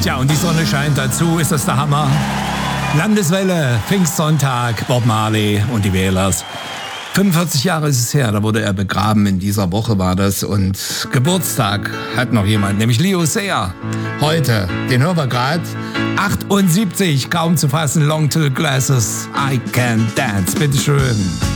Tja, und die Sonne scheint dazu, ist das der Hammer? Landeswelle, Pfingstsonntag, Bob Marley und die Wählers. 45 Jahre ist es her, da wurde er begraben, in dieser Woche war das. Und Geburtstag hat noch jemand, nämlich Leo Sayer. Heute, den hören wir gerade, 78, kaum zu fassen, Long Till Glasses, I Can Dance, bitteschön.